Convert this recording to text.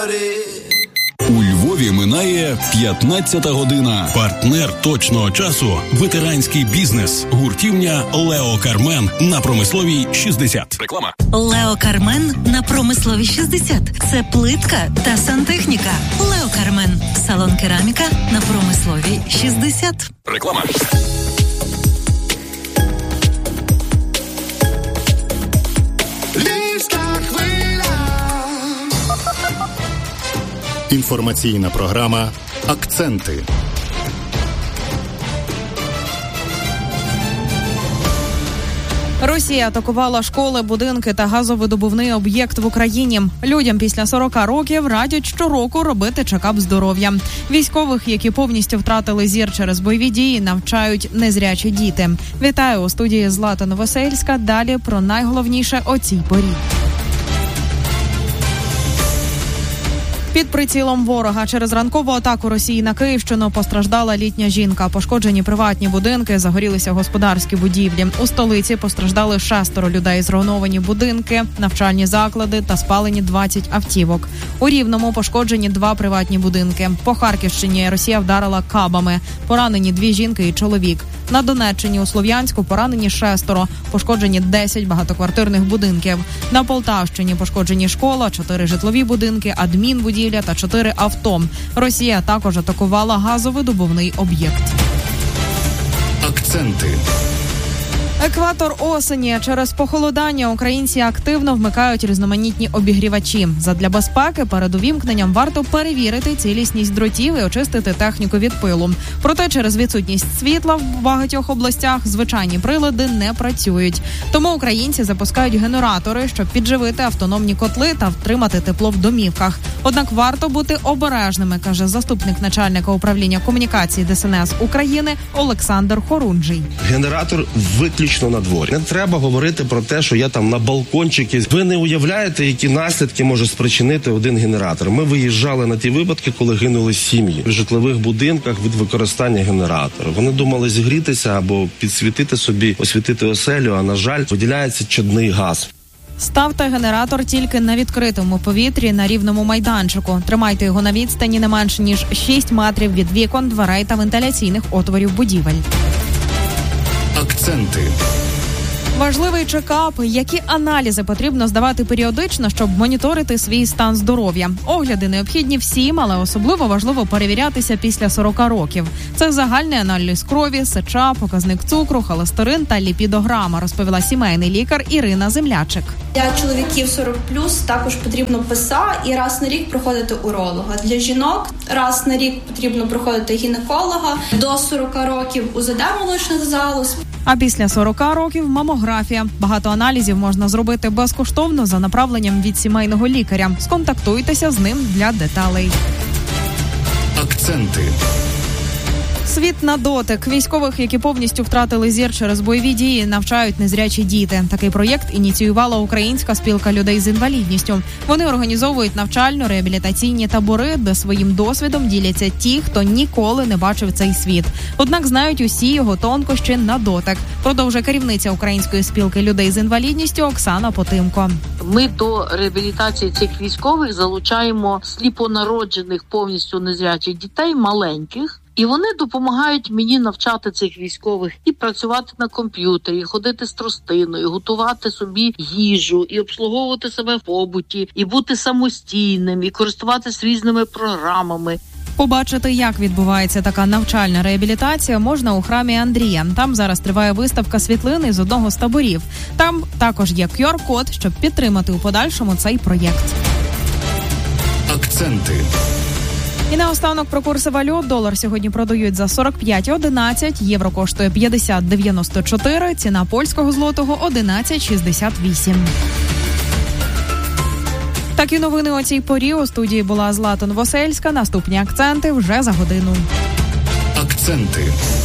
У Львові минає 15-та година. Партнер точного часу – ветеранський бізнес. Гуртівня «Лео Кармен» на Промисловій 60. Реклама. «Лео Кармен» на Промисловій 60. Це плитка та сантехніка. «Лео Кармен» – салон кераміка на Промисловій 60. Реклама. Інформаційна програма «Акценти». Росія атакувала школи, будинки та газовидобувний об'єкт в Україні. Людям після 40 років радять щороку робити чекап здоров'я. Військових, які повністю втратили зір через бойові дії, навчають незрячі діти. Вітаю у студії Злата Новосельська. Далі про найголовніше о цій порі. Під прицілом ворога через ранкову атаку Росії на Київщину постраждала літня жінка. Пошкоджені приватні будинки, загорілися господарські будівлі. У столиці постраждали 6 людей, зруйновані будинки, навчальні заклади та спалені 20 автівок. У Рівному пошкоджені 2 приватні будинки. По Харківщині Росія вдарила кабами. Поранені 2 жінки і чоловік. На Донеччині у Слов'янську поранені 6, пошкоджені 10 багатоквартирних будинків. На Полтавщині пошкоджені школа, 4 житлові будинки, адмінбудівля та 4 авто. Росія також атакувала газовидобувний об'єкт. Акценти. Екватор осені. Через похолодання українці активно вмикають різноманітні обігрівачі. Задля безпеки перед увімкненням варто перевірити цілісність дротів і очистити техніку від пилу. Проте через відсутність світла в багатьох областях звичайні прилади не працюють. Тому українці запускають генератори, щоб підживити автономні котли та втримати тепло в домівках. Однак варто бути обережними, каже заступник начальника управління комунікації ДСНС України Олександр Хорунжий. Генератор виключно на дворі. Не треба говорити про те, що я там на балкончики. Ви не уявляєте, які наслідки може спричинити один генератор. Ми виїжджали на ті випадки, коли гинули сім'ї в житлових будинках від використання генератора. Вони думали зігрітися або підсвітити собі, освітити оселю, а на жаль, виділяється чадний газ. Ставте генератор тільки на відкритому повітрі на рівному майданчику. Тримайте його на відстані не менше, ніж 6 метрів від вікон, дверей та вентиляційних отворів будівель. Акценти. Важливий чекап. Які аналізи потрібно здавати періодично, щоб моніторити свій стан здоров'я? Огляди необхідні всім, але особливо важливо перевірятися після 40 років. Це загальний аналіз крові, сеча, показник цукру, холестерин та ліпідограма, розповіла сімейний лікар Ірина Землячик. Для чоловіків 40+, також потрібно ПСА і раз на рік проходити уролога. Для жінок раз на рік потрібно проходити гінеколога. До 40 років УЗД молочних залоз. А після 40 років – мамографія. Багато аналізів можна зробити безкоштовно за направленням від сімейного лікаря. Сконтактуйтеся з ним для деталей. Акценти. Світ на дотик. Військових, які повністю втратили зір через бойові дії, навчають незрячі діти. Такий проєкт ініціювала Українська спілка людей з інвалідністю. Вони організовують навчально-реабілітаційні табори, де своїм досвідом діляться ті, хто ніколи не бачив цей світ. Однак знають усі його тонкощі на дотик. Продовжує керівниця Української спілки людей з інвалідністю Оксана Потимко. Ми до реабілітації цих військових залучаємо сліпонароджених повністю незрячих дітей, маленьких. І вони допомагають мені навчати цих військових і працювати на комп'ютері, і ходити з тростиною, готувати собі їжу, і обслуговувати себе в побуті, і бути самостійним, і користуватися різними програмами. Побачити, як відбувається така навчальна реабілітація, можна у храмі Андрія. Там зараз триває виставка світлин з одного з таборів. Там також є QR-код, щоб підтримати у подальшому цей проєкт. Акценти. І наостанок про курси валют. Долар сьогодні продають за 45.11, євро коштує 50.94, ціна польського злотого 11.68. Такі новини о цій порі. У студії була Злата Новосельська. Наступні акценти вже за годину. Акценти.